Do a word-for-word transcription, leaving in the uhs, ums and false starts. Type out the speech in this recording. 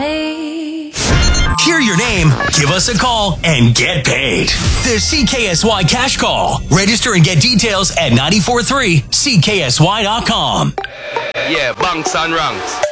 me. Hear your name, give us a call, and get paid. The C K S Y Cash Call. Register and get details at nine four three C K S Y dot com. Yeah, bunks and ranks.